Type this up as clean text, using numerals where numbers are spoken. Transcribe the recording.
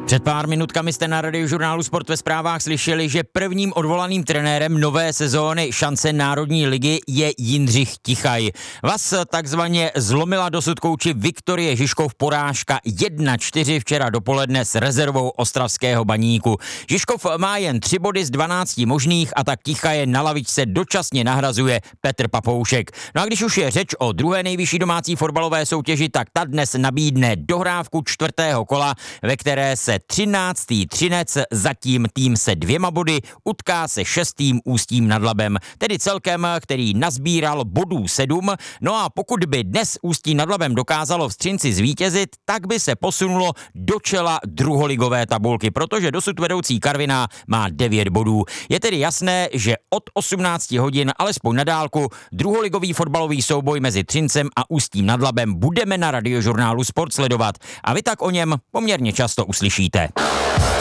Před pár minutkami jste na Radiožurnálu Sport ve zprávách slyšeli, že prvním odvolaným trenérem nové sezóny šance Národní ligy je Jindřich Tichaj. Vás takzvaně zlomila dosud kouči Viktorie Žižkov porážka 1-4 včera dopoledne s rezervou ostravského Baníku. Žižkov má jen 3 body z 12 možných a tak Tichaje na lavičce dočasně nahrazuje Petr Papoušek. No a když už je řeč o druhé nejvyšší domácí fotbalové soutěži, tak ta dnes nabídne dohrávku 4. kola, ve které se 13. Třinec, zatím tým se 2 body, utká se 6. Ústím nad Labem, tedy celkem, který nazbíral bodů 7. No a pokud by dnes Ústí nad Labem dokázalo v Třinci zvítězit, tak by se posunulo do čela druholigové tabulky, protože dosud vedoucí Karviná má 9 bodů. Je tedy jasné, že od 18 hodin alespoň na dálku druholigový fotbalový souboj mezi Třincem a Ústím nad Labem budeme na Radiožurnálu Sport sledovat a vy tak o něm poměrně často uslyšíte.